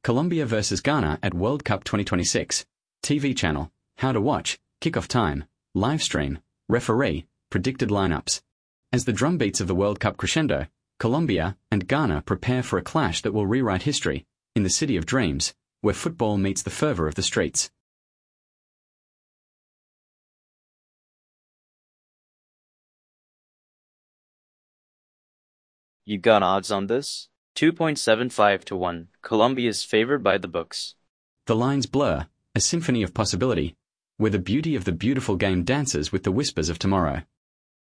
Colombia vs Ghana at World Cup 2026. TV channel, how to watch, kickoff time, live stream, referee, predicted lineups. As the drumbeats of the World Cup crescendo, Colombia and Ghana prepare for a clash that will rewrite history, in the city of dreams, where football meets the fervor of the streets. You got odds on this? 2.75 to 1. Colombia is favored by the books. The lines blur, a symphony of possibility, where the beauty of the beautiful game dances with the whispers of tomorrow.